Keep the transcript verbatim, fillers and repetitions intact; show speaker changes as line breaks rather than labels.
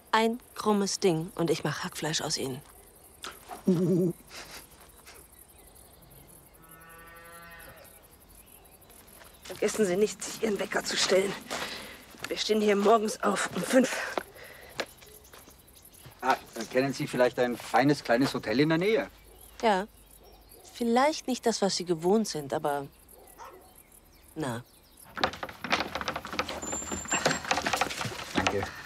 ein krummes Ding und ich mache Hackfleisch aus ihnen.
Uh.
Vergessen Sie nicht, sich Ihren Wecker zu stellen. Wir stehen hier morgens auf um fünf.
Ah, kennen Sie vielleicht ein feines kleines Hotel in der Nähe?
Ja. Vielleicht nicht das, was Sie gewohnt sind, aber... Na.
Danke.